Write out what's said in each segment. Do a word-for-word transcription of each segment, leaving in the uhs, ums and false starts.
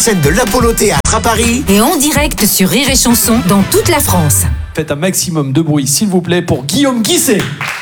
Scène de l'Apollo Théâtre à Paris. Et en direct sur Rire et Chanson dans toute la France. Faites un maximum de bruit, s'il vous plaît, pour Guillaume Guisset.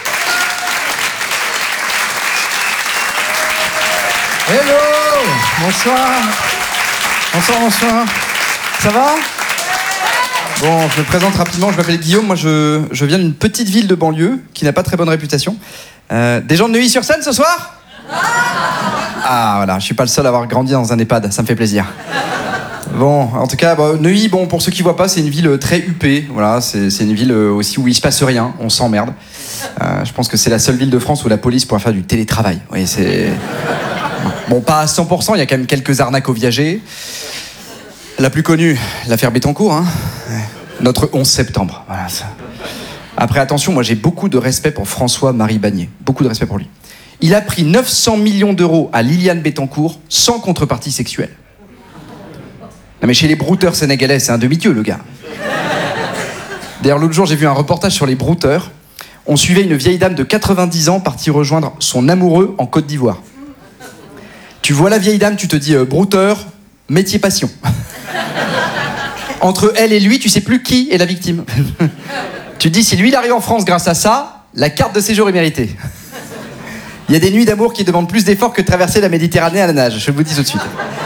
Hello. Bonsoir. Bonsoir, bonsoir. Ça va? Bon, je me présente rapidement, je m'appelle Guillaume, moi je, je viens d'une petite ville de banlieue qui n'a pas très bonne réputation. Euh, des gens de Neuilly-sur-Seine ce soir? Ah voilà, je suis pas le seul à avoir grandi dans un EHPAD, ça me fait plaisir. Bon, en tout cas, bah, Neuilly, bon, pour ceux qui voient pas, c'est une ville très huppée, voilà, c'est, c'est une ville aussi où il se passe rien, on s'emmerde. Euh, je pense que c'est la seule ville de France où la police pourra faire du télétravail. Oui, c'est... Bon, pas à cent pour cent, il y a quand même quelques arnaques aux viagers. La plus connue, l'affaire Bettencourt, hein. Notre onze septembre. Voilà, ça. Après, attention, moi j'ai beaucoup de respect pour François-Marie Bagné. Beaucoup de respect pour lui. Il a pris neuf cents millions d'euros à Liliane Bettencourt sans contrepartie sexuelle. Non mais chez les brouteurs sénégalais, c'est un demi-dieu le gars. D'ailleurs, l'autre jour, j'ai vu un reportage sur les brouteurs. On suivait une vieille dame de quatre-vingt-dix ans partie rejoindre son amoureux en Côte d'Ivoire. Tu vois la vieille dame, tu te dis euh, brouteur, métier passion. Entre elle et lui, tu sais plus qui est la victime. Tu te dis, si lui il arrive en France grâce à ça, la carte de séjour est méritée. Il y a des nuits d'amour qui demandent plus d'efforts que de traverser la Méditerranée à la nage, je vous le dis tout de suite.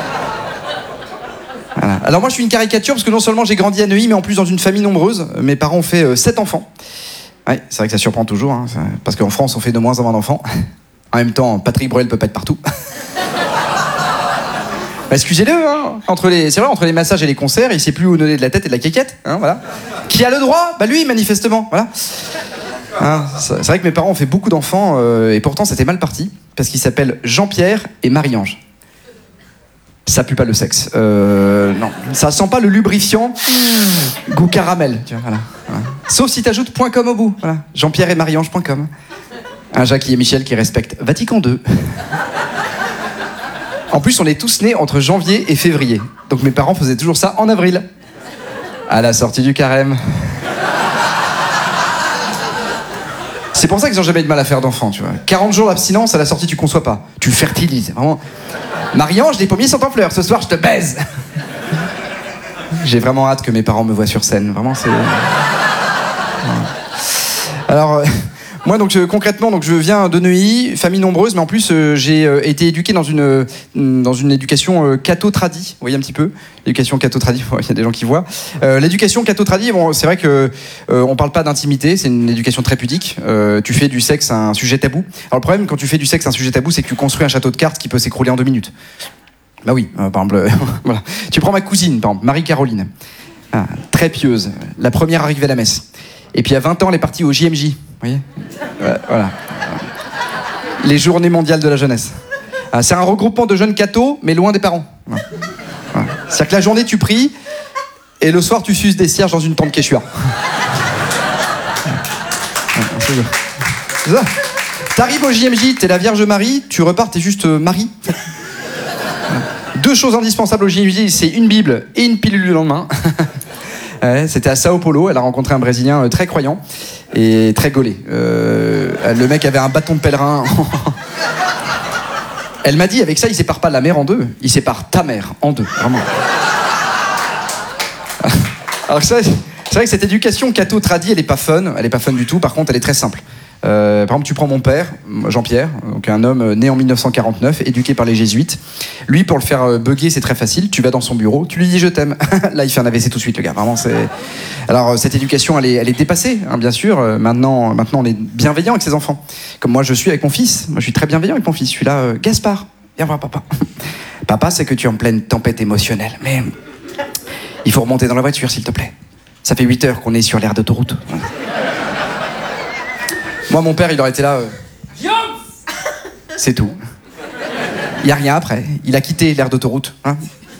Voilà. Alors moi je suis une caricature parce que non seulement j'ai grandi à Neuilly, mais en plus dans une famille nombreuse. Mes parents ont fait euh, sept enfants. Ouais, c'est vrai que ça surprend toujours, hein, parce qu'en France on fait de moins en moins d'enfants. En même temps, Patrick Bruel peut pas être partout. Bah, excusez-le, hein. Entre les, c'est vrai, entre les massages et les concerts, il sait plus où donner de la tête et de la quéquette, hein, voilà. Qui a le droit? Bah lui, manifestement, voilà. Hein, c'est vrai que mes parents ont fait beaucoup d'enfants, euh, et pourtant c'était mal parti, parce qu'ils s'appellent Jean-Pierre et Marie-Ange. Ça pue pas le sexe. Euh, non, ça sent pas le lubrifiant goût caramel, tu vois, voilà, voilà. Sauf si t'ajoutes .com au bout, voilà. Jean-Pierre et Marie-Ange point com. Un Jacques et Michel qui respectent Vatican deux. En plus, on est tous nés entre janvier et février. Donc mes parents faisaient toujours ça en avril. À la sortie du carême. C'est pour ça qu'ils n'ont jamais eu de mal à faire d'enfants, tu vois. quarante jours d'abstinence, à la sortie, tu conçois pas. Tu fertilises, vraiment. Marie-Ange, les pommiers sont en fleurs. Ce soir, je te baise. J'ai vraiment hâte que mes parents me voient sur scène. Vraiment, c'est... Alors... Euh... Moi, donc, euh, concrètement, donc, je viens de Neuilly, famille nombreuse, mais en plus, euh, j'ai euh, été éduqué dans une, euh, dans une éducation euh, catho-tradie. Vous voyez un petit peu? L'éducation catho-tradie, il y a des gens qui voient. Euh, l'éducation catho-tradie, bon, c'est vrai que euh, on parle pas d'intimité, c'est une éducation très pudique. Euh, tu fais du sexe un sujet tabou. Alors, le problème, quand tu fais du sexe un sujet tabou, c'est que tu construis un château de cartes qui peut s'écrouler en deux minutes. Bah oui, euh, par exemple, euh, voilà. Tu prends ma cousine, par exemple, Marie-Caroline. Ah, très pieuse. La première arrivée à la messe. Et puis à vingt ans, elle est partie au J M J. Vous voyez, euh, voilà. Les journées mondiales de la jeunesse. Ah, c'est un regroupement de jeunes cathos, mais loin des parents. Voilà. Voilà. C'est-à-dire que la journée, tu pries, et le soir, tu suces des cierges dans une tente Quechua. C'est ça. T'arrives au J M J, t'es la Vierge Marie, tu repars, t'es juste euh, Marie. Deux choses indispensables au J M J, c'est une Bible et une pilule du lendemain. Ouais, c'était à Sao Paulo, elle a rencontré un Brésilien très croyant et très gaulé. Euh, le mec avait un bâton de pèlerin. Elle m'a dit, avec ça, il sépare pas la mère en deux, il sépare ta mère en deux, vraiment. Alors ça, c'est vrai que cette éducation catho-tradie, elle est pas fun, elle est pas fun du tout, par contre, elle est très simple. Euh, par exemple, tu prends mon père, Jean-Pierre, donc un homme né en mille neuf cent quarante-neuf, éduqué par les jésuites. Lui, pour le faire bugger, c'est très facile. Tu vas dans son bureau, tu lui dis je t'aime. Là, il fait un A V C tout de suite, le gars. Vraiment, c'est. Alors, cette éducation, elle est, elle est dépassée, hein, bien sûr. Maintenant, maintenant, on est bienveillant avec ses enfants. Comme moi, je suis avec mon fils. Moi, je suis très bienveillant avec mon fils. Je suis là, euh, Gaspard, viens voir papa. Papa, c'est que tu es en pleine tempête émotionnelle, mais il faut remonter dans la voiture, s'il te plaît. Ça fait huit heures qu'on est sur l'aire d'autoroute. Moi, mon père, il aurait été là... Euh... C'est tout. Il n'y a rien après. Il a quitté l'aire d'autoroute. Hein.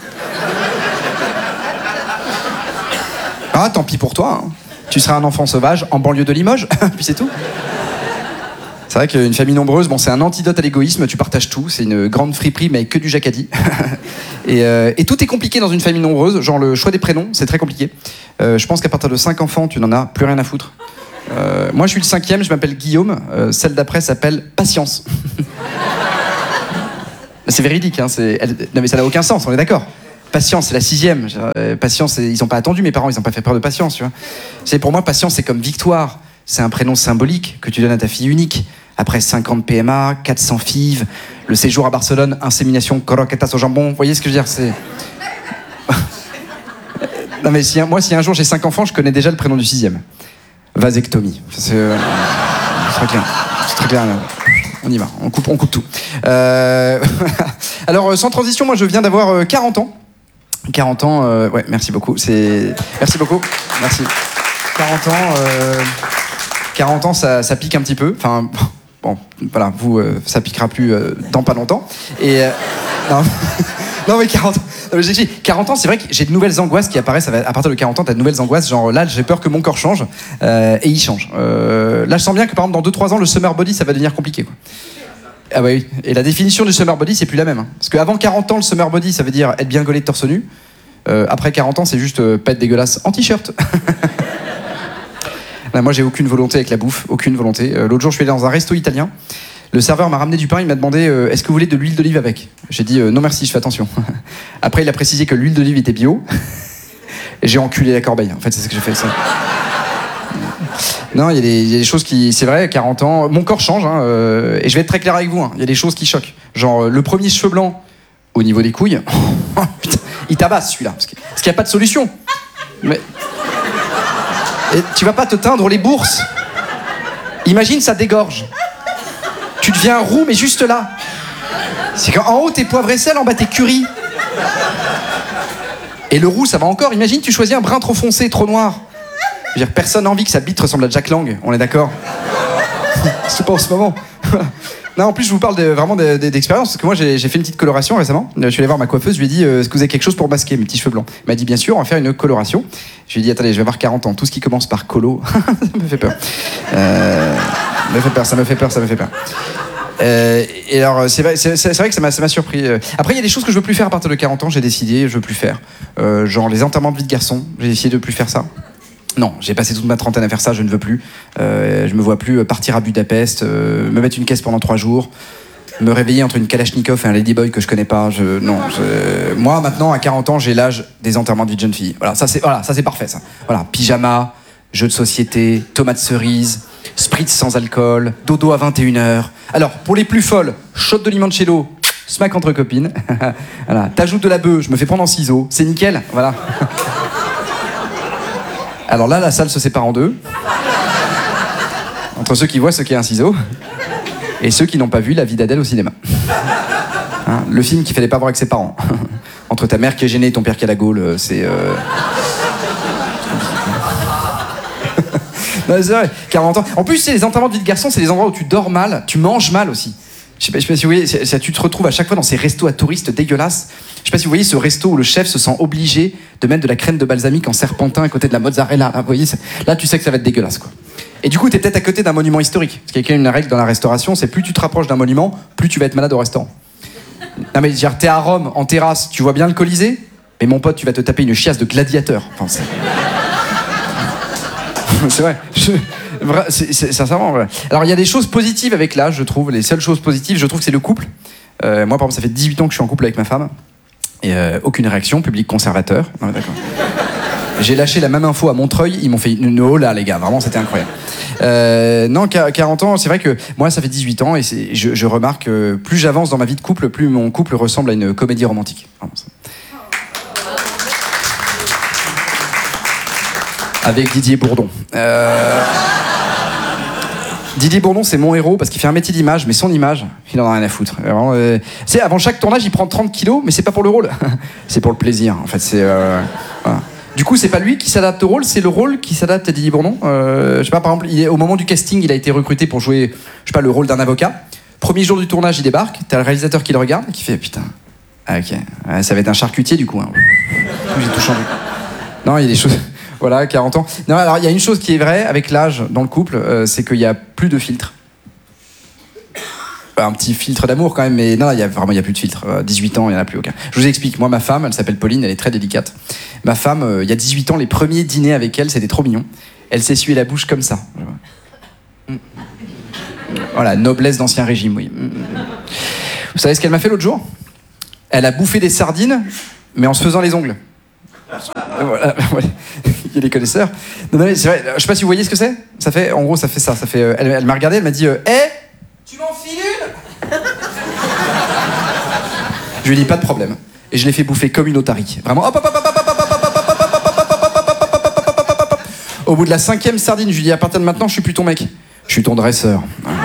Ah, tant pis pour toi. Hein. Tu seras un enfant sauvage en banlieue de Limoges. Puis c'est tout. C'est vrai qu'une famille nombreuse, bon, c'est un antidote à l'égoïsme. Tu partages tout. C'est une grande friperie, mais avec que du jacadi. et, euh, et tout est compliqué dans une famille nombreuse. Genre le choix des prénoms, c'est très compliqué. Euh, je pense qu'à partir de cinq enfants, tu n'en as plus rien à foutre. Euh, moi, je suis le cinquième, je m'appelle Guillaume. Euh, celle d'après s'appelle Patience. C'est véridique, hein, c'est... Elle... Non, mais ça n'a aucun sens, on est d'accord. Patience, c'est la sixième. Euh, patience, ils n'ont pas attendu, mes parents, ils n'ont pas fait peur de patience, tu vois. C'est, pour moi, patience, c'est comme victoire. C'est un prénom symbolique que tu donnes à ta fille unique. Après cinquante P M A, quatre cents F I V, le séjour à Barcelone, insémination croquetas au jambon. Vous voyez ce que je veux dire, c'est... Non mais si, moi, si un jour j'ai cinq enfants, je connais déjà le prénom du sixième. Vasectomie. C'est, euh, c'est très clair. C'est très clair. On y va, on coupe, on coupe tout. Euh... Alors, sans transition, moi je viens d'avoir quarante ans. quarante ans, euh... ouais, merci beaucoup. C'est... Merci beaucoup. Merci. quarante ans, euh... quarante ans, ça, ça pique un petit peu. Enfin, bon, voilà, vous, euh, ça piquera plus euh, dans pas longtemps. Et... Euh... Non. Non mais quarante ans, non, mais j'ai quarante ans, c'est vrai que j'ai de nouvelles angoisses qui apparaissent à partir de quarante ans. T'as de nouvelles angoisses, genre là j'ai peur que mon corps change euh, et il change. Euh, là je sens bien que par exemple dans deux trois ans le summer body ça va devenir compliqué, quoi. Ah bah oui, et la définition du summer body c'est plus la même, hein. Parce qu'avant quarante ans le summer body ça veut dire être bien gaulé de torse nu. Euh, après quarante ans c'est juste euh, pas être dégueulasse en t-shirt. Là, moi j'ai aucune volonté avec la bouffe, aucune volonté. Euh, l'autre jour je suis allé dans un resto italien. Le serveur m'a ramené du pain, il m'a demandé euh, est-ce que vous voulez de l'huile d'olive avec ? J'ai dit euh, non merci, je fais attention. Après il a précisé que l'huile d'olive était bio. Et j'ai enculé la corbeille, en fait c'est ce que j'ai fait. Ça. Non, il y, y a des choses qui, c'est vrai, quarante ans, mon corps change, hein, euh, et je vais être très clair avec vous, hein, il y a des choses qui choquent. Genre euh, le premier cheveu blanc au niveau des couilles, putain, il tabasse celui-là, parce qu'il n'y a pas de solution. Mais et tu vas pas te teindre les bourses. Imagine ça dégorge. Tu deviens roux, mais juste là. C'est qu'en haut, t'es poivre et sel, en bas, t'es curry. Et le roux, ça va encore. Imagine, tu choisis un brun trop foncé, trop noir. Je veux dire, personne n'a envie que sa bite ressemble à Jack Lang, on est d'accord ? C'est pas en ce moment. Non, en plus, je vous parle de, vraiment de, de, d'expérience, parce que moi, j'ai, j'ai fait une petite coloration récemment. Je suis allé voir ma coiffeuse, je lui ai dit, euh, est-ce que vous avez quelque chose pour masquer mes petits cheveux blancs ? Elle m'a dit, bien sûr, on va faire une coloration. Je lui ai dit, attendez, je vais avoir quarante ans, tout ce qui commence par colo, ça me fait peur. Euh, ça me fait peur, ça me fait peur, ça me fait peur. Euh, et alors, c'est vrai, c'est, c'est vrai que ça m'a, ça m'a surpris. Après, il y a des choses que je veux plus faire à partir de quarante ans, j'ai décidé, je veux plus faire. Euh, genre les enterrements de vie de garçon, j'ai décidé de plus faire ça. Non, j'ai passé toute ma trentaine à faire ça, je ne veux plus. Euh, je me vois plus partir à Budapest, euh, me mettre une caisse pendant trois jours, me réveiller entre une Kalachnikov et un Ladyboy que je connais pas. Je, non, je, moi maintenant à quarante ans, j'ai l'âge des enterrements de vie de jeune fille. Voilà, ça c'est, voilà, ça c'est parfait ça. Voilà, pyjama, jeux de société, tomates cerises, spritz sans alcool, dodo à vingt et une heures. Alors pour les plus folles, shot de limoncello, smack entre copines. Voilà, t'ajoutes de la bœuf, je me fais prendre en ciseaux, c'est nickel. Voilà. Alors là, la salle se sépare en deux. Entre ceux qui voient ce qu'est un ciseau et ceux qui n'ont pas vu La vie d'Adèle au cinéma. Hein, le film qu'il fallait pas voir avec ses parents. Entre ta mère qui est gênée et ton père qui a la gaule, c'est... Euh... Non, c'est vrai, quarante ans. En plus, c'est les enterrements de vie de garçon, c'est les endroits où tu dors mal, tu manges mal aussi. Je sais pas, je sais pas si vous voyez, c'est, c'est, tu te retrouves à chaque fois dans ces restos à touristes dégueulasses. Je sais pas si vous voyez ce resto où le chef se sent obligé de mettre de la crème de balsamique en serpentin à côté de la mozzarella. Là, vous voyez, là tu sais que ça va être dégueulasse, quoi. Et du coup, t'es peut-être à côté d'un monument historique. Parce qu'il y a quand même une règle dans la restauration, c'est plus tu te rapproches d'un monument, plus tu vas être malade au restaurant. Non mais dire, t'es à Rome, en terrasse, tu vois bien le Colisée, mais mon pote, tu vas te taper une chiasse de gladiateur. Enfin, c'est... c'est vrai. Je... C'est, c'est, sincèrement, ouais. Alors il y a des choses positives avec l'âge, je trouve. Les seules choses positives, je trouve que c'est le couple. Euh, moi, par exemple, ça fait dix-huit ans que je suis en couple avec ma femme. Et euh, aucune réaction, public conservateur. Non, d'accord. J'ai lâché la même info à Montreuil, ils m'ont fait une oh là, les gars, vraiment, c'était incroyable. Euh, non, quarante ans, c'est vrai que moi, ça fait dix-huit ans et c'est, je, je remarque que plus j'avance dans ma vie de couple, plus mon couple ressemble à une comédie romantique. Vraiment, ça. Avec Didier Bourdon. Euh... Didier Bourdon, c'est mon héros parce qu'il fait un métier d'image, mais son image, il en a rien à foutre. Vraiment, euh... c'est avant chaque tournage, il prend trente kilos, mais c'est pas pour le rôle, c'est pour le plaisir. En fait, c'est euh... voilà. Du coup, c'est pas lui qui s'adapte au rôle, c'est le rôle qui s'adapte à Didier Bourdon. Euh, je sais pas, par exemple, il est, au moment du casting, il a été recruté pour jouer, je sais pas, le rôle d'un avocat. Premier jour du tournage, il débarque, t'as le réalisateur qui le regarde et qui fait putain, ah, ok, ouais, ça va être un charcutier du coup. Hein. J'ai tout changé. Non, il y a des choses. Voilà, quarante ans. Non, alors il y a une chose qui est vraie avec l'âge dans le couple, euh, c'est qu'il y a plus de filtre. Un petit filtre d'amour quand même, mais non, il y a vraiment il y a plus de filtre. Euh, dix-huit ans, il y en a plus aucun. Je vous explique. Moi, ma femme, elle s'appelle Pauline, elle est très délicate. Ma femme, euh, il y a dix-huit ans, les premiers dîners avec elle, c'était trop mignon. Elle s'essuyait la bouche comme ça. Voilà, noblesse d'ancien régime, oui. Vous savez ce qu'elle m'a fait l'autre jour ? Elle a bouffé des sardines mais en se faisant les ongles. Voilà, ouais. Il y a les connaisseurs. Non, non, c'est vrai, je sais pas si vous voyez ce que c'est. Ça fait, en gros, ça fait ça. Ça fait. Euh, elle, elle m'a regardé, elle m'a dit, hé, hey, tu m'en files une? Je lui ai dit pas de problème. Et je l'ai fait bouffer comme une otarie. Vraiment. Hop, hop, hop, hop, hop, hop, hop, hop, hop, hop, hop, hop, hop, hop. Au bout de la cinquième sardine, je lui ai dit, à partir de maintenant, je suis plus ton mec. Je suis ton dresseur.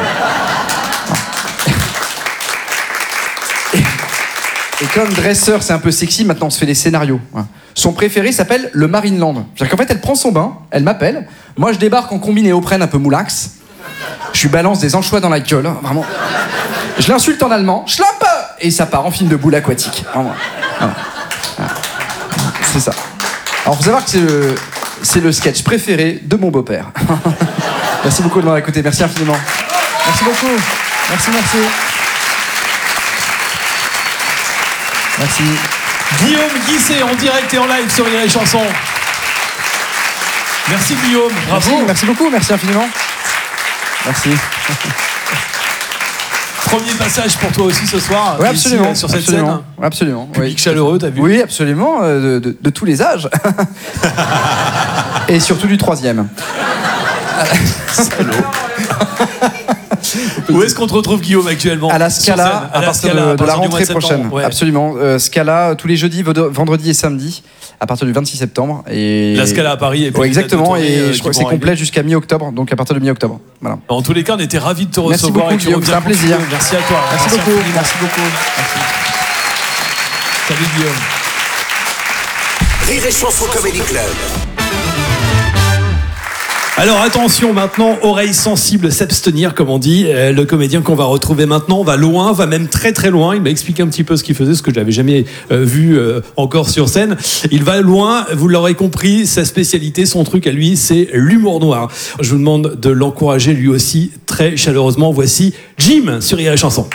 Et comme dresseur, c'est un peu sexy, maintenant on se fait des scénarios. Son préféré s'appelle le Marineland. C'est-à-dire qu'en fait, elle prend son bain, elle m'appelle, moi je débarque en combine et néoprène un peu moulax, je lui balance des anchois dans la gueule, hein, vraiment. Je l'insulte en allemand, schlampe, et ça part en film de boule aquatique. Vraiment. Voilà. Voilà. C'est ça. Alors faut savoir que c'est le, c'est le sketch préféré de mon beau-père. Merci beaucoup de m'avoir écouté, merci infiniment. Merci beaucoup. Merci, merci. Merci. Guillaume Guisset en direct et en live sur Rire et Chanson. Merci Guillaume, bravo. Merci, merci beaucoup, merci infiniment. Merci. Premier passage pour toi aussi ce soir. Oui, absolument. Ici, sur cette absolument, scène. Absolument. Public Oui. chaleureux, t'as vu? Oui, absolument, euh, de, de, de tous les âges. Et surtout du troisième. Salaud. Où est-ce qu'on te retrouve, Guillaume, actuellement? À la Scala, à, à partir de, de la rentrée prochaine. Ouais. Absolument. Euh, Scala, tous les jeudis, vendredis et samedis, à partir du vingt-six septembre. Et... La Scala à Paris. Et puis ouais, exactement, tournée, et euh, je crois que c'est complet jusqu'à mi-octobre, donc à partir de mi-octobre. Voilà. En tous les cas, on était ravis de te Merci recevoir. Beaucoup, et Guillaume, c'est un plaisir. Merci à toi. Merci, Merci beaucoup. Merci beaucoup. Merci. Salut, Guillaume. Rire et Chanson Comedy Club. Alors attention maintenant, oreilles sensibles, s'abstenir comme on dit. Euh, le comédien qu'on va retrouver maintenant va loin, va même très très loin. Il m'a expliqué un petit peu ce qu'il faisait, ce que je n'avais jamais euh, vu euh, encore sur scène. Il va loin, vous l'aurez compris, sa spécialité, son truc à lui, c'est l'humour noir. Je vous demande de l'encourager lui aussi très chaleureusement. Voici Jim sur Rire et Chanson.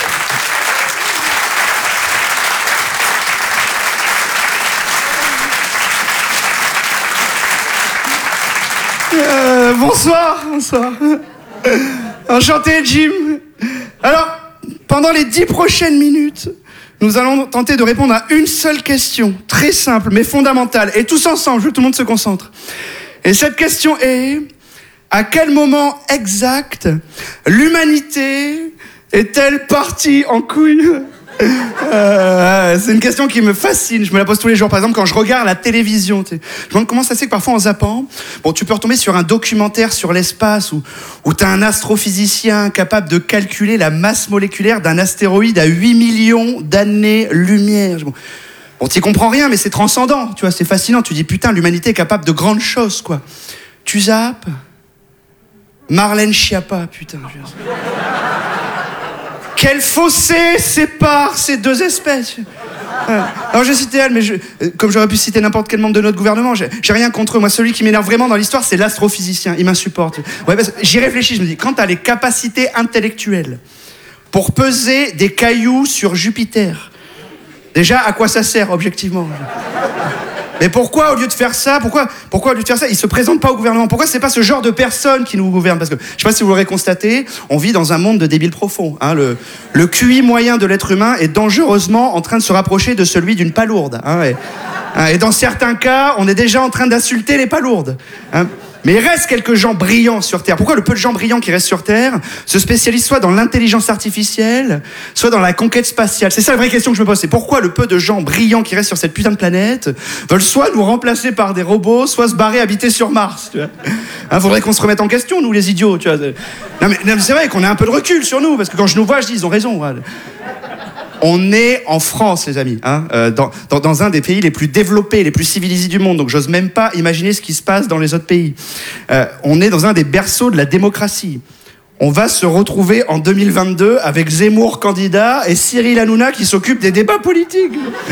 Euh, bonsoir, bonsoir. Enchanté, Jim. Alors, pendant les dix prochaines minutes, nous allons tenter de répondre à une seule question, très simple mais fondamentale. Et tous ensemble, je veux que tout le monde se concentre. Et cette question est: à quel moment exact l'humanité est-elle partie en couille? Euh, c'est une question qui me fascine, je me la pose tous les jours. Par exemple, quand je regarde la télévision, je me demande comment ça se fait que parfois en zappant, bon, tu peux retomber sur un documentaire sur l'espace où, où t'as un astrophysicien capable de calculer la masse moléculaire d'un astéroïde à huit millions d'années-lumière. Bon, bon t'y comprends rien, mais c'est transcendant, tu vois, c'est fascinant. Tu dis, putain, l'humanité est capable de grandes choses, quoi. Tu zappes Marlène Schiappa, putain. Je... Quel fossé sépare ces deux espèces? Alors j'ai cité elle, mais je, comme j'aurais pu citer n'importe quel membre de notre gouvernement, j'ai, j'ai rien contre eux. Moi, celui qui m'énerve vraiment dans l'histoire, c'est l'astrophysicien. Il m'insupporte. Ouais, parce que j'y réfléchis, je me dis, quand t'as les capacités intellectuelles pour peser des cailloux sur Jupiter, déjà, à quoi ça sert, objectivement? Mais pourquoi, au lieu de faire ça, pourquoi, pourquoi au lieu de faire ça, ils se présentent pas au gouvernement? Pourquoi c'est pas ce genre de personnes qui nous gouvernent? Parce que, je sais pas si vous l'aurez constaté, on vit dans un monde de débiles profonds. Hein. Le, le Q I moyen de l'être humain est dangereusement en train de se rapprocher de celui d'une palourde. Hein, et, hein, et dans certains cas, on est déjà en train d'insulter les palourdes. Hein. Mais il reste quelques gens brillants sur Terre. Pourquoi le peu de gens brillants qui restent sur Terre se spécialisent soit dans l'intelligence artificielle, soit dans la conquête spatiale? C'est ça la vraie question que je me pose. C'est pourquoi le peu de gens brillants qui restent sur cette putain de planète veulent soit nous remplacer par des robots, soit se barrer habiter sur Mars. Tu vois, hein, faudrait qu'on se remette en question, nous les idiots. Tu vois. Non, mais, non, mais c'est vrai qu'on a un peu de recul sur nous, parce que quand je nous vois, je dis ils ont raison. Ouais. On est en France, les amis, hein, euh, dans, dans, dans un des pays les plus développés, les plus civilisés du monde. Donc, j'ose même pas imaginer ce qui se passe dans les autres pays. Euh, on est dans un des berceaux de la démocratie. On va se retrouver en deux mille vingt-deux avec Zemmour candidat et Cyril Hanouna qui s'occupe des débats politiques.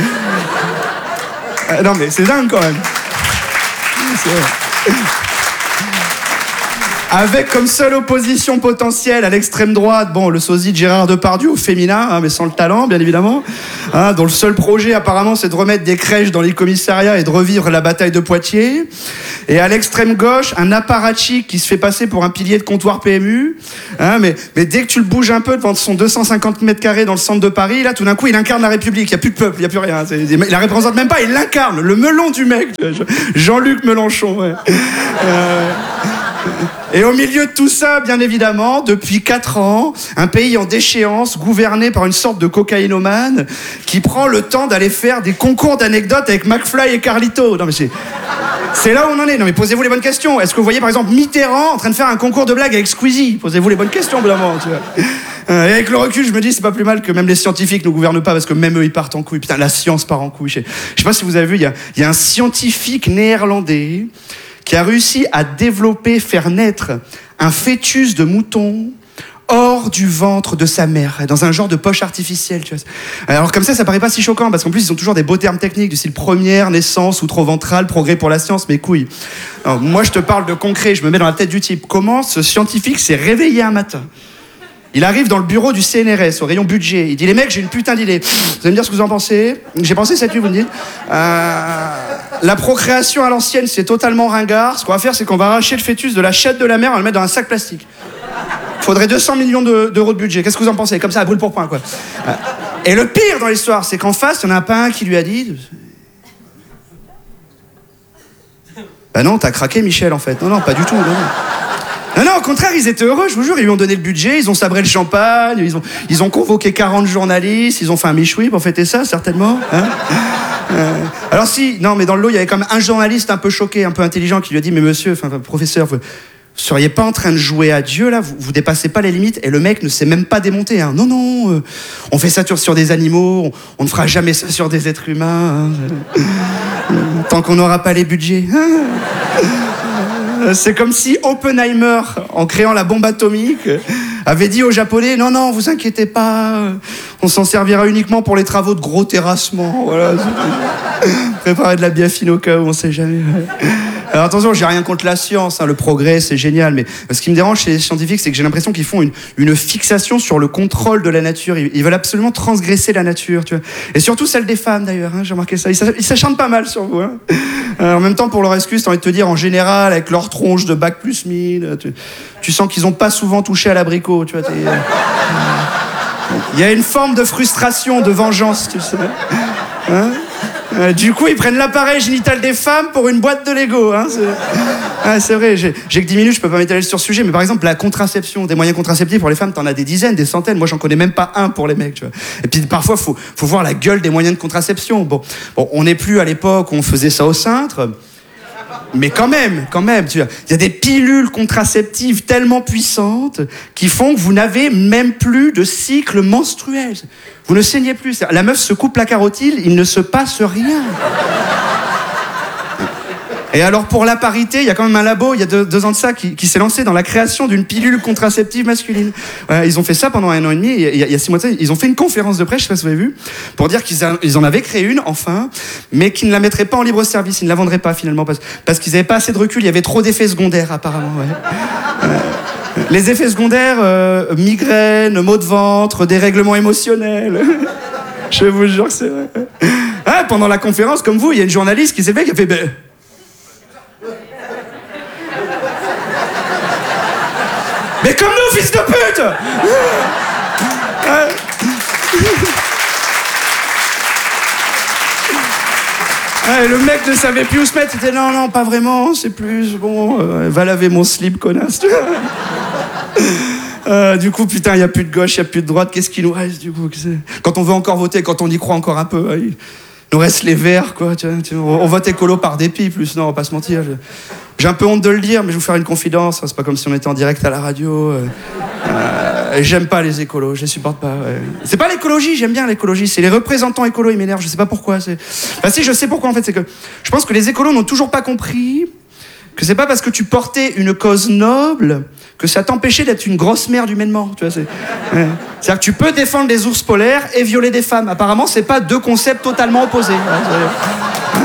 euh, non, mais c'est dingue quand même. C'est... Avec comme seule opposition potentielle à l'extrême droite, bon, le sosie de Gérard Depardieu au féminin, hein, mais sans le talent, bien évidemment, hein, dont le seul projet, apparemment, c'est de remettre des crèches dans les commissariats et de revivre la bataille de Poitiers. Et à l'extrême gauche, un apparatchik qui se fait passer pour un pilier de comptoir P M U, hein, mais, mais dès que tu le bouges un peu devant son deux cent cinquante mètres carrés dans le centre de Paris, là, tout d'un coup, il incarne la République. Il n'y a plus de peuple, il n'y a plus rien. C'est, il la représente même pas, il l'incarne. Le melon du mec. Jean-Luc Mélenchon, ouais. Euh... Et au milieu de tout ça, bien évidemment, depuis quatre ans, un pays en déchéance, gouverné par une sorte de cocaïnomane, qui prend le temps d'aller faire des concours d'anecdotes avec McFly et Carlito. Non mais c'est... C'est là où on en est. Non mais posez-vous les bonnes questions. Est-ce que vous voyez par exemple Mitterrand en train de faire un concours de blagues avec Squeezie? Posez-vous les bonnes questions, évidemment, tu vois. Et avec le recul, je me dis, c'est pas plus mal que même les scientifiques ne gouvernent pas, parce que même eux, ils partent en couille. Putain, la science part en couille. Je sais, je sais pas si vous avez vu, il y a, il y a un scientifique néerlandais qui a réussi à développer, faire naître un fœtus de mouton hors du ventre de sa mère, dans un genre de poche artificielle, tu vois. Alors comme ça, ça paraît pas si choquant, parce qu'en plus, ils ont toujours des beaux termes techniques, du style première, naissance, outro-ventrale, progrès pour la science, mais couilles. Alors, moi, je te parle de concret, je me mets dans la tête du type. Comment ce scientifique s'est réveillé un matin? Il arrive dans le bureau du C N R S, au rayon budget. Il dit, les mecs, j'ai une putain d'idée. Vous allez me dire ce que vous en pensez? J'ai pensé cette nuit, vous me dites. Euh, la procréation à l'ancienne, c'est totalement ringard. Ce qu'on va faire, c'est qu'on va arracher le fœtus de la chatte de la mère et on va le mettre dans un sac plastique. Faudrait deux cents millions de, d'euros de budget. Qu'est-ce que vous en pensez? Comme ça, à brûle pour point, quoi. Et le pire dans l'histoire, c'est qu'en face, il n'y en a pas un qui lui a dit... Bah non, t'as craqué, Michel, en fait. Non, non, pas du tout, non, non. Non, non, au contraire, ils étaient heureux, je vous jure, ils lui ont donné le budget, ils ont sabré le champagne, ils ont, ils ont convoqué quarante journalistes, ils ont fait un michoui pour fêter ça, certainement. Hein euh, alors si, non, mais dans le lot, il y avait quand même un journaliste un peu choqué, un peu intelligent, qui lui a dit, mais monsieur, enfin, professeur, vous, vous seriez pas en train de jouer à Dieu, là, vous, vous dépassez pas les limites, et le mec ne s'est même pas démonté, hein. Non, non, euh, on fait ça sur, sur des animaux, on, on ne fera jamais ça sur des êtres humains, hein, tant qu'on n'aura pas les budgets. C'est comme si Oppenheimer, en créant la bombe atomique, avait dit aux Japonais, non, non, vous inquiétez pas, on s'en servira uniquement pour les travaux de gros terrassement. Voilà. Préparer de la biafine au cas où, on sait jamais. Alors attention, j'ai rien contre la science, hein, le progrès, c'est génial, mais ce qui me dérange chez les scientifiques, c'est que j'ai l'impression qu'ils font une, une fixation sur le contrôle de la nature. Ils, ils veulent absolument transgresser la nature, tu vois. Et surtout celle des femmes, d'ailleurs, hein, j'ai remarqué ça. Ils s'acharnent pas mal sur vous. Hein. En même temps, pour leur excuse, j'ai envie de te dire, en général, avec leur tronche de bac plus mille, tu, tu sens qu'ils ont pas souvent touché à l'abricot, tu vois. Il y a une forme de frustration, de vengeance, tu sais. Hein? Euh, du coup, ils prennent l'appareil génital des femmes pour une boîte de Lego. Hein, c'est... Ah, c'est vrai, j'ai, j'ai que dix minutes, je peux pas m'étaler sur ce sujet, mais par exemple, la contraception, des moyens contraceptifs pour les femmes, t'en as des dizaines, des centaines. Moi, j'en connais même pas un pour les mecs, tu vois. Et puis, parfois, faut, faut voir la gueule des moyens de contraception. Bon, bon on n'est plus à l'époque où on faisait ça au cintre. Mais quand même, quand même, tu vois, il y a des pilules contraceptives tellement puissantes qui font que vous n'avez même plus de cycle menstruel. Vous ne saignez plus. La meuf se coupe la carotide, il ne se passe rien. Et alors pour la parité, il y a quand même un labo, il y a deux, deux ans de ça, qui, qui s'est lancé dans la création d'une pilule contraceptive masculine. Voilà, ils ont fait ça pendant un an et demi, et il y a, il y a six mois de ça, ils ont fait une conférence de presse, je sais pas si vous avez vu, pour dire qu'ils a, ils en avaient créé une, enfin, mais qu'ils ne la mettraient pas en libre service, ils ne la vendraient pas finalement, parce, parce qu'ils n'avaient pas assez de recul, il y avait trop d'effets secondaires apparemment. Ouais. Euh, les effets secondaires, euh, migraine, maux de ventre, dérèglements émotionnels. Je vous jure que c'est vrai. Ah, pendant la conférence, comme vous, il y a une journaliste qui s'est levée qui a fait... Ben, mais comme nous, fils de pute! Ouais, le mec ne savait plus où se mettre, il était non, non, pas vraiment, c'est plus, bon, euh, va laver mon slip, connasse. Euh, du coup, putain, il n'y a plus de gauche, il n'y a plus de droite, qu'est-ce qui nous reste, du coup? Quand on veut encore voter, quand on y croit encore un peu, il nous reste les verts, quoi. Tu vois, tu vois, on vote écolo par dépit, plus, non, on va pas se mentir. Je... J'ai un peu honte de le dire, mais je vais vous faire une confidence. C'est pas comme si on était en direct à la radio. Euh, euh, j'aime pas les écolos, je les supporte pas. Ouais. C'est pas l'écologie, j'aime bien l'écologie. C'est les représentants écolos, ils m'énervent. Je sais pas pourquoi. C'est... Enfin, si, je sais pourquoi en fait. C'est que je pense que les écolos n'ont toujours pas compris que c'est pas parce que tu portais une cause noble que ça t'empêchait d'être une grosse merde humainement. Tu vois, c'est... Ouais. C'est-à-dire que tu peux défendre les ours polaires et violer des femmes. Apparemment, c'est pas deux concepts totalement opposés. Ouais,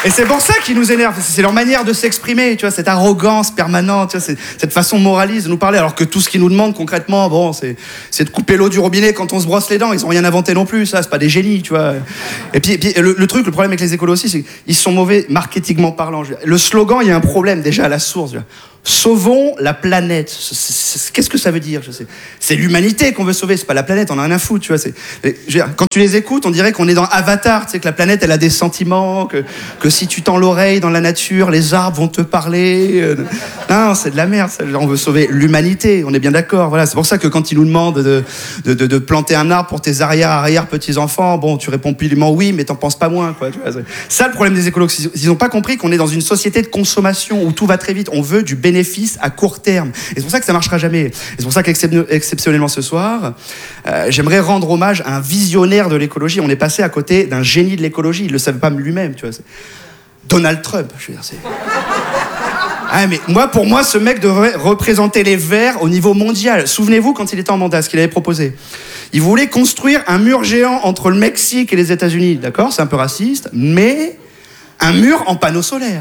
Et c'est pour ça qu'ils nous énervent. C'est leur manière de s'exprimer, tu vois, cette arrogance permanente, tu vois, c'est, cette façon moraliste de nous parler, alors que tout ce qu'ils nous demandent concrètement, bon, c'est, c'est de couper l'eau du robinet quand on se brosse les dents. Ils ont rien inventé non plus, ça, c'est pas des génies, tu vois. Et puis, et puis le, le truc, le problème avec les écolos aussi, c'est qu'ils sont mauvais marketingment parlant. Le slogan, il y a un problème déjà à la source. Tu vois. Sauvons la planète. C'est, c'est, c'est, qu'est-ce que ça veut dire, je sais. C'est l'humanité qu'on veut sauver, c'est pas la planète, on a rien à foutre, tu vois. C'est, je veux dire, quand tu les écoutes, on dirait qu'on est dans Avatar, tu sais, que la planète, elle a des sentiments, que, que si tu tends l'oreille dans la nature, les arbres vont te parler. Euh, non, c'est de la merde, ça. On veut sauver l'humanité, on est bien d'accord. Voilà, c'est pour ça que quand ils nous demandent de, de, de, de planter un arbre pour tes arrière-arrière-petits-enfants, bon, tu réponds purement oui, mais t'en penses pas moins, quoi. Tu vois, c'est ça le problème des écolos, ils n'ont pas compris qu'on est dans une société de consommation où tout va très vite, on veut du bénéfice à court terme. Et c'est pour ça que ça marchera jamais. Et c'est pour ça qu'exceptionnellement ce soir, euh, j'aimerais rendre hommage à un visionnaire de l'écologie. On est passé à côté d'un génie de l'écologie. Il le savait pas lui-même, tu vois. C'est Donald Trump. Je veux dire, c'est... Ah, mais moi, pour moi, ce mec devrait représenter les Verts au niveau mondial. Souvenez-vous quand il était en mandat, ce qu'il avait proposé. Il voulait construire un mur géant entre le Mexique et les États-Unis. D'accord, c'est un peu raciste, mais un mur en panneaux solaires.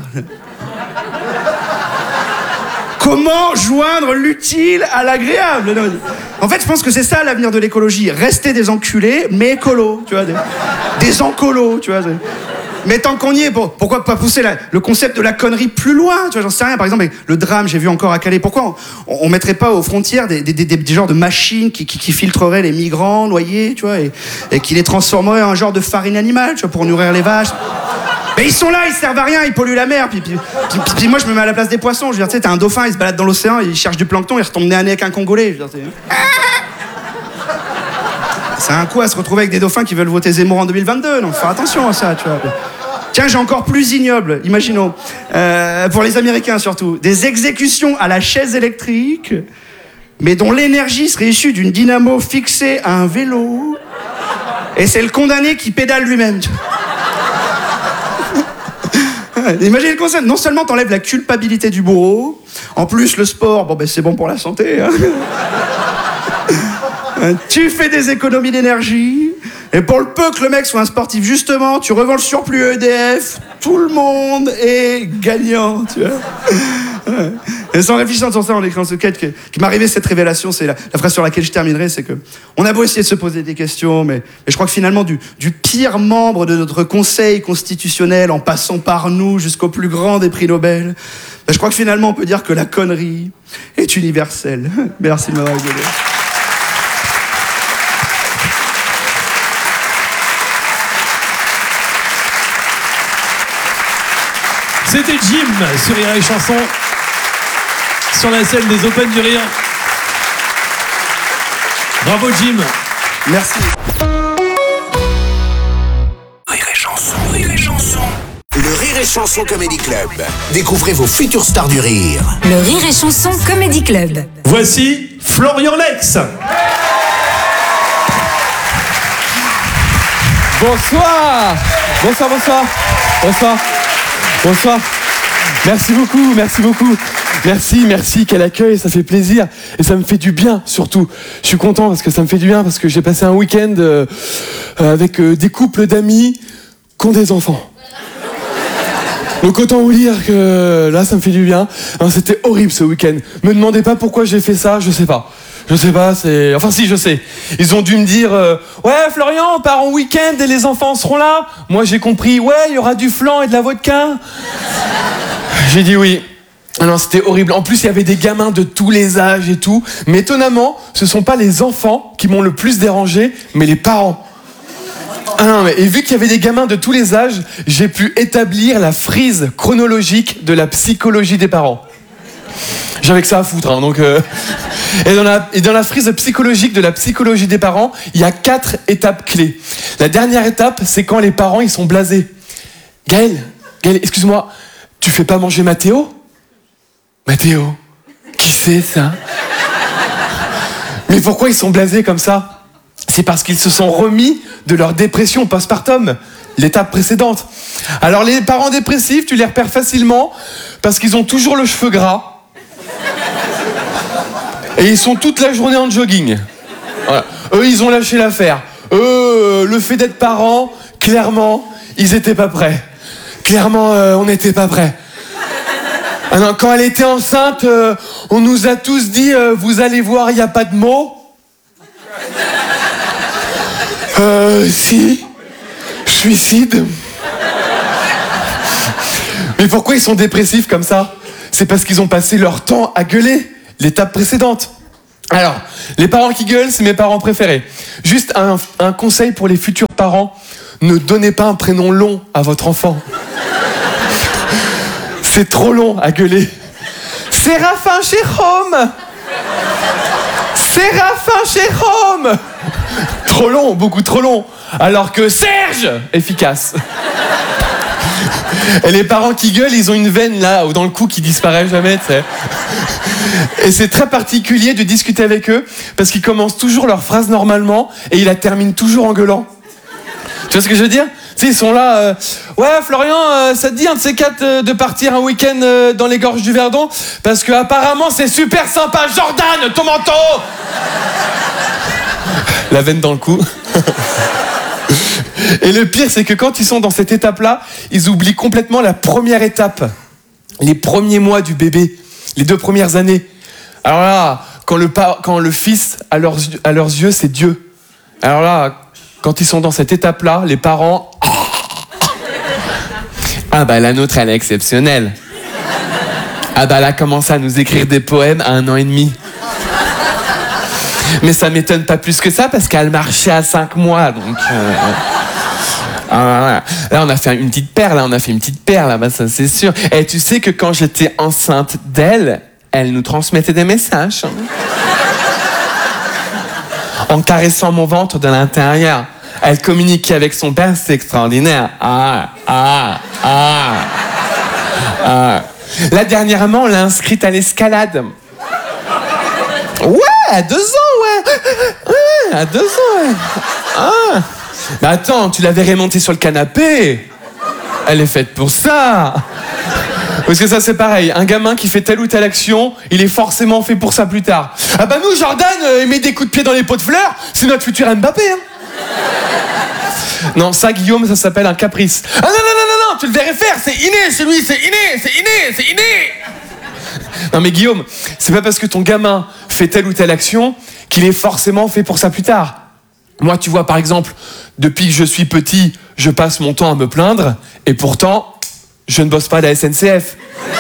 Comment joindre l'utile à l'agréable? En fait, je pense que c'est ça l'avenir de l'écologie. Rester des enculés, mais écolos, tu vois. Des, des encolos, tu vois. Mais tant qu'on y est, bon, pourquoi pas pousser la, le concept de la connerie plus loin, tu vois, j'en sais rien. Par exemple, le drame, j'ai vu encore à Calais. Pourquoi on, on mettrait pas aux frontières des, des, des, des, des genres de machines qui, qui, qui filtreraient les migrants noyés, tu vois, et, et qui les transformeraient en un genre de farine animale, tu vois, pour nourrir les vaches? Mais ils sont là, ils servent à rien, ils polluent la mer. Puis, puis, puis, puis, puis moi, je me mets à la place des poissons. Je veux dire, tu sais, t'as un dauphin, il se balade dans l'océan, il cherche du plancton, il retombe nez à nez avec un Congolais. Je veux dire, c'est un coup à se retrouver avec des dauphins qui veulent voter Zemmour en deux mille vingt-deux. Donc, faut faire attention à ça, tu vois. Tiens, j'ai encore plus ignoble, imaginons, euh, pour les Américains surtout, des exécutions à la chaise électrique, mais dont l'énergie serait issue d'une dynamo fixée à un vélo, et c'est le condamné qui pédale lui-même. Imaginez le concept, non seulement t'enlèves la culpabilité du bourreau, en plus le sport, bon ben c'est bon pour la santé, hein. Tu fais des économies d'énergie, et pour le peu que le mec soit un sportif, justement, tu revends le surplus E D F, tout le monde est gagnant, tu vois. Et sans réfléchir sur ça, en écrivant ce quête, qui, qui m'est arrivé cette révélation, c'est la, la phrase sur laquelle je terminerai, c'est que on a beau essayer de se poser des questions, mais, mais je crois que finalement, du, du pire membre de notre Conseil constitutionnel, en passant par nous jusqu'au plus grand des prix Nobel, ben je crois que finalement, on peut dire que la connerie est universelle. Merci de m'avoir écouté. C'était Jim sur Rire et Chanson, sur la scène des Open du Rire. Bravo Jim. Merci. Rire et Chanson, Rire et Chanson. Le Rire et Chanson Comedy Club. Découvrez vos futures stars du rire. Le Rire et Chanson Comedy Club. Voici Florian Lex. Bonsoir. Bonsoir, bonsoir. Bonsoir. Bonsoir. Merci beaucoup, merci beaucoup. Merci, merci, quel accueil, ça fait plaisir. Et ça me fait du bien, surtout. Je suis content parce que ça me fait du bien, parce que j'ai passé un week-end euh, avec euh, des couples d'amis qui ont des enfants. Donc autant vous dire que là, ça me fait du bien. Hein, c'était horrible ce week-end. Me demandez pas pourquoi j'ai fait ça, je sais pas. Je sais pas, c'est... Enfin si, je sais. Ils ont dû me dire euh, « Ouais, Florian, on part en week-end et les enfants seront là ?» Moi, j'ai compris « Ouais, il y aura du flan et de la vodka. » J'ai dit oui. Alors, c'était horrible. En plus, il y avait des gamins de tous les âges et tout. Mais étonnamment, ce sont pas les enfants qui m'ont le plus dérangé, mais les parents. Ah non, mais, et vu qu'il y avait des gamins de tous les âges, j'ai pu établir la frise chronologique de la psychologie des parents. J'avais que ça à foutre, hein, donc... Euh... Et, dans la, et dans la frise psychologique de la psychologie des parents, il y a quatre étapes clés. La dernière étape, c'est quand les parents, ils sont blasés. Gaël, Gaël, excuse-moi, tu fais pas manger Mathéo ? Mathéo ? Qui c'est, ça ? Mais pourquoi ils sont blasés comme ça ? C'est parce qu'ils se sont remis de leur dépression postpartum, l'étape précédente. Alors les parents dépressifs, tu les repères facilement parce qu'ils ont toujours le cheveu gras. Et ils sont toute la journée en jogging. Voilà. Eux, ils ont lâché l'affaire. Eux, le fait d'être parents, clairement, ils étaient pas prêts. Clairement, euh, on n'était pas prêts. Ah non, quand elle était enceinte, euh, on nous a tous dit euh, vous allez voir, il n'y a pas de mots. Euh, si. Suicide. Mais pourquoi ils sont dépressifs comme ça? C'est parce qu'ils ont passé leur temps à gueuler l'étape précédente. Alors, les parents qui gueulent, c'est mes parents préférés. Juste un, un conseil pour les futurs parents, ne donnez pas un prénom long à votre enfant. C'est trop long à gueuler. Séraphin Jérôme. Séraphin Jérôme. Trop long, beaucoup trop long. Alors que Serge, efficace. Et les parents qui gueulent, ils ont une veine là, dans le cou qui disparaît jamais, tu sais. Et c'est très particulier de discuter avec eux, parce qu'ils commencent toujours leur phrase normalement, et ils la terminent toujours en gueulant. Tu vois ce que je veux dire? Tu sais, ils sont là, euh, ouais Florian, euh, ça te dit un de ces quatre euh, de partir un week-end euh, dans les gorges du Verdon? Parce que apparemment c'est super sympa. Jordan, ton manteau. La veine dans le cou. Et le pire, c'est que quand ils sont dans cette étape-là, ils oublient complètement la première étape. Les premiers mois du bébé. Les deux premières années. Alors là, quand le, pa- quand le fils, à leurs, à leurs yeux, c'est Dieu. Alors là, quand ils sont dans cette étape-là, les parents... Ah bah la nôtre, elle est exceptionnelle. Ah bah elle a commencé à nous écrire des poèmes à un an et demi. Mais ça m'étonne pas plus que ça parce qu'elle marchait à cinq mois, donc... Euh... Ah, là, on a fait une petite paire, là, on a fait une petite paire, là, bah, ça c'est sûr. Et tu sais que quand j'étais enceinte d'elle, elle nous transmettait des messages. Hein. En caressant mon ventre de l'intérieur. Elle communiquait avec son père, c'est extraordinaire. Ah, ah, ah, ah. Là, dernièrement, on l'a inscrite à l'escalade. Ouais, à deux ans, ouais. Ouais, à deux ans, ouais. Ah. Mais attends, tu la verrais monter sur le canapé. Elle est faite pour ça. Parce que ça, c'est pareil. Un gamin qui fait telle ou telle action, il est forcément fait pour ça plus tard. Ah bah nous, Jordan, euh, il met des coups de pied dans les pots de fleurs, c'est notre futur Mbappé. Hein. Non, ça, Guillaume, ça s'appelle un caprice. Ah non, non, non, non, non, tu le verrais faire, c'est inné chez lui, c'est inné, c'est inné, c'est inné. Non mais Guillaume, c'est pas parce que ton gamin fait telle ou telle action qu'il est forcément fait pour ça plus tard. Moi, tu vois, par exemple, depuis que je suis petit, je passe mon temps à me plaindre, et pourtant, je ne bosse pas à la S N C F.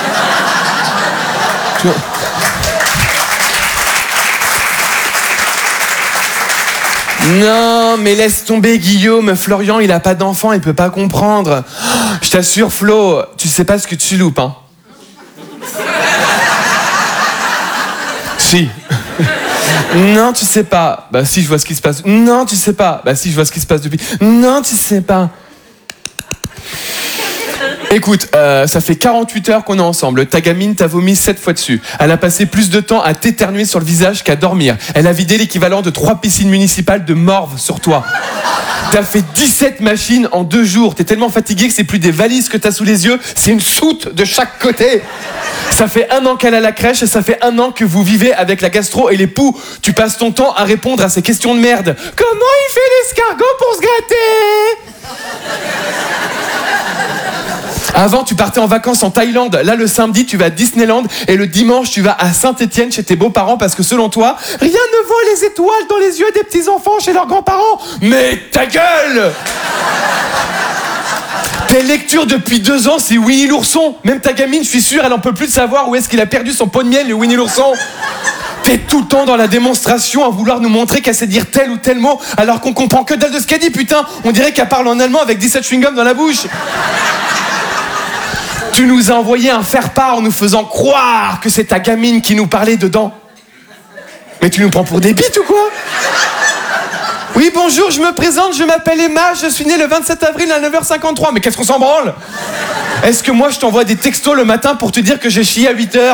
Tu vois ? Non, mais laisse tomber, Guillaume. Florian, il a pas d'enfant, il peut pas comprendre. Je t'assure, Flo, tu sais pas ce que tu loupes, hein. Si. Non, tu sais pas. Bah si, je vois ce qui se passe. Non, tu sais pas. Bah si, je vois ce qui se passe depuis. Non, tu sais pas. Écoute, euh, ça fait quarante-huit heures qu'on est ensemble. Ta gamine t'a vomi sept fois dessus. Elle a passé plus de temps à t'éternuer sur le visage qu'à dormir. Elle a vidé l'équivalent de trois piscines municipales de morve sur toi. T'as fait dix-sept machines en deux jours. T'es tellement fatigué que c'est plus des valises que t'as sous les yeux, c'est une soute de chaque côté. Ça fait un an qu'elle a la crèche et ça fait un an que vous vivez avec la gastro et les poux. Tu passes ton temps à répondre à ces questions de merde. Comment il fait l'escargot pour se gratter ? Avant, tu partais en vacances en Thaïlande. Là, le samedi, tu vas à Disneyland. Et le dimanche, tu vas à Saint-Étienne chez tes beaux-parents parce que selon toi, rien ne vaut les étoiles dans les yeux des petits-enfants chez leurs grands-parents. Mais ta gueule! Tes lectures depuis deux ans, c'est Winnie l'ourson. Même ta gamine, je suis sûr, elle en peut plus de savoir où est-ce qu'il a perdu son pot de miel, le Winnie l'ourson. T'es tout le temps dans la démonstration à vouloir nous montrer qu'elle sait dire tel ou tel mot alors qu'on comprend que dalle de ce qu'elle dit, putain. On dirait qu'elle parle en allemand avec dix-sept chewing-gums dans la bouche. Tu nous as envoyé un faire-part en nous faisant croire que c'est ta gamine qui nous parlait dedans. Mais tu nous prends pour des bites ou quoi ? Oui, bonjour, je me présente, je m'appelle Emma, je suis née le vingt-sept avril à neuf heures cinquante-trois. Mais qu'est-ce qu'on s'en branle ? Est-ce que moi je t'envoie des textos le matin pour te dire que j'ai chié à huit heures ?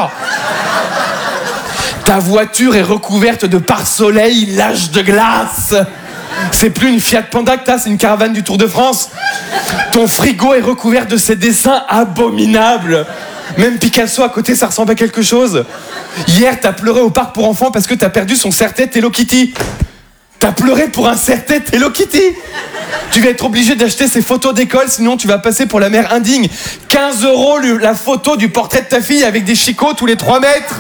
Ta voiture est recouverte de pare-soleil lâche de glace. C'est plus une Fiat Panda que t'as, c'est une caravane du Tour de France. Ton frigo est recouvert de ces dessins abominables. Même Picasso à côté, ça ressemble à quelque chose. Hier, t'as pleuré au parc pour enfants parce que t'as perdu son serre-tête Hello Kitty. T'as pleuré pour un serre-tête Hello Kitty. Tu vas être obligé d'acheter ces photos d'école, sinon tu vas passer pour la mère indigne. quinze euros le- la photo du portrait de ta fille avec des chicots tous les trois mètres.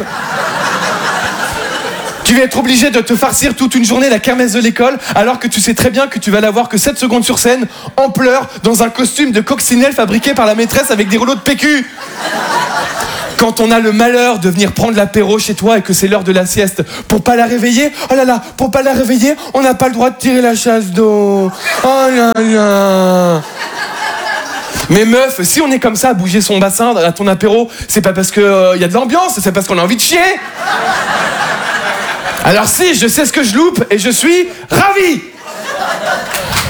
Tu vas être obligé de te farcir toute une journée la kermesse de l'école, alors que tu sais très bien que tu vas la voir que sept secondes sur scène, en pleurs, dans un costume de coccinelle fabriqué par la maîtresse avec des rouleaux de P Q. Quand on a le malheur de venir prendre l'apéro chez toi et que c'est l'heure de la sieste, pour pas la réveiller, oh là là, pour pas la réveiller, on n'a pas le droit de tirer la chasse d'eau. Oh là là. Mais meuf, si on est comme ça à bouger son bassin à ton apéro, c'est pas parce qu'il euh, y a de l'ambiance, c'est parce qu'on a envie de chier. Alors si, je sais ce que je loupe et je suis ravi.